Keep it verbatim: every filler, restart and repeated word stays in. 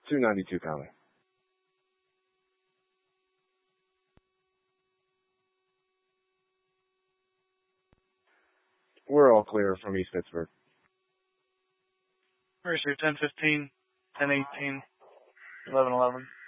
two ninety-two county. We're all clear from East Pittsburgh. Mercer ten fifteen, ten eighteen, eleven eleven.